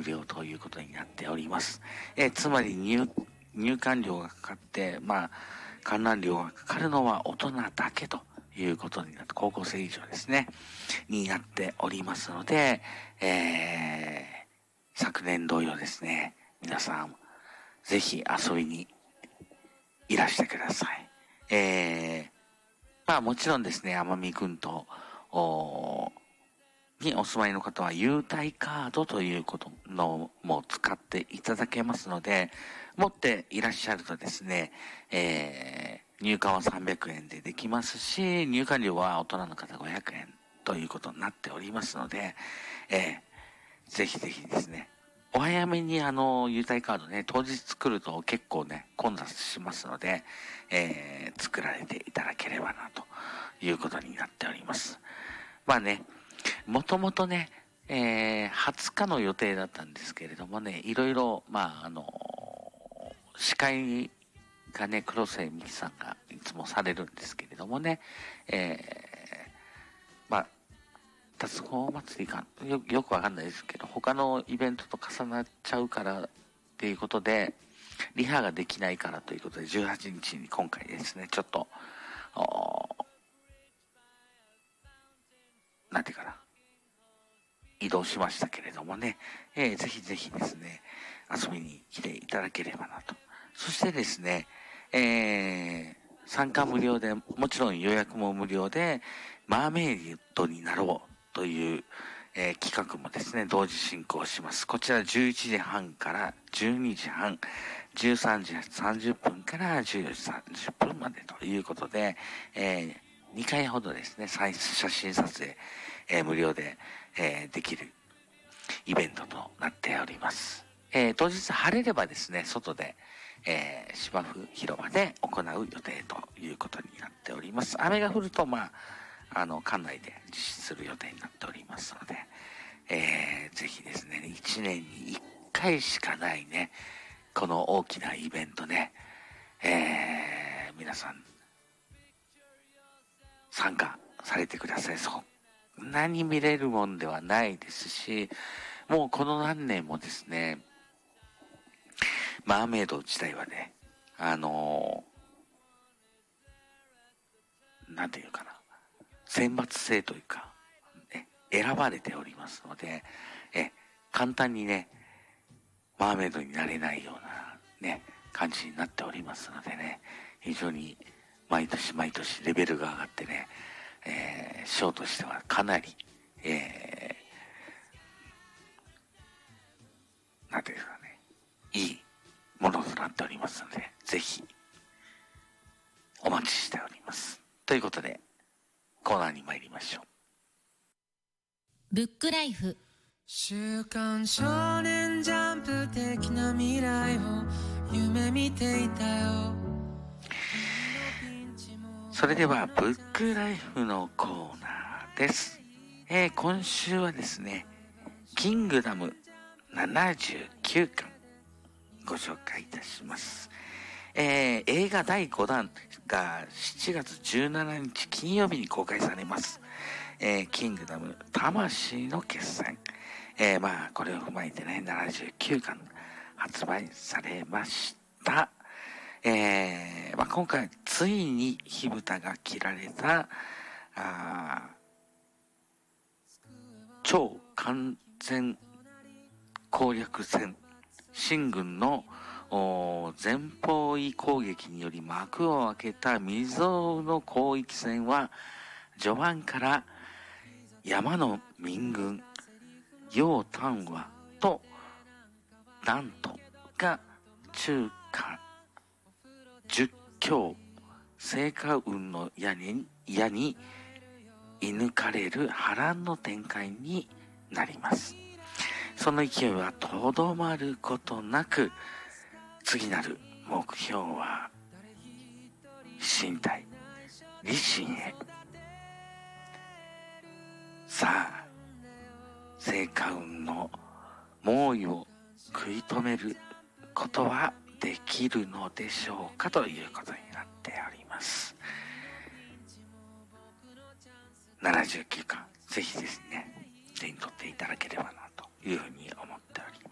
無料ということになっております。つまり入館料がかかって、観覧料がかかるのは大人だけということになって、高校生以上ですね、になっておりますので、昨年同様ですね、皆さん、ぜひ遊びにいらしてください。もちろんですね、奄美群島にお住まいの方は優待カードということのも使っていただけますので、持っていらっしゃるとですね、入館は300円でできますし、入館料は大人の方500円ということになっておりますので、ぜひぜひですね、お早めに優待カードね、当日作ると結構ね、混雑しますので、作られていただければな、ということになっております。もともとね、20日の予定だったんですけれどもね、いろいろ、司会がね、黒瀬美希さんがいつもされるんですけれどもね、達合祭りかよくわかんないですけど、他のイベントと重なっちゃうからっていうことで、リハができないからということで、18日に今回ですね、ちょっと、なんていうかな、移動しましたけれどもね、ぜひぜひですね、遊びに来ていただければなと。そしてですね、参加無料で、もちろん予約も無料で、マーメイドになろうという、企画もですね、同時進行します。こちら11時半から12時半、13時30分から14時30分までということで、2回ほどですね、写真撮影、無料で、できるイベントとなっております。当日晴れればですね、外で、芝生広場で行う予定ということになっております。雨が降ると、館内で実施する予定になっておりますので、ぜひですね、1年に1回しかないね、この大きなイベントね、皆さん、参加されてください。そんなに見れるもんではないですし、もうこの何年もですね、マーメイド自体はね、なんていうかな、選抜制というか、選ばれておりますので、簡単にね、マーメイドになれないようなね、感じになっておりますのでね、非常に毎年毎年レベルが上がってね、ショーとしてはかなり、なんていうかね、いいものとなっておりますので、ぜひ、お待ちしております。ということで、コーナーに参りましょう。 ブックライフ。 週刊少年ジャンプ的な未来を夢見ていたよ。 それではブックライフのコーナーです。今週はですね、キングダム79巻ご紹介いたします。映画第5弾が7月17日金曜日に公開されます。キングダム魂の決戦。これを踏まえてね、79巻発売されました。今回ついに火蓋が切られた超完全攻略戦、秦軍の前方位攻撃により幕を開けた未曾有の広域戦は、序盤から山の民軍楊丹和と南都が中華十強聖火雲の矢に射抜かれる波乱の展開になります。その勢いはとどまることなく、次なる目標は身体李信へ。さあ、聖火雲の猛威を食い止めることはできるのでしょうか、ということになっております。79巻、ぜひですね、手に取っていただければなというふうに思っ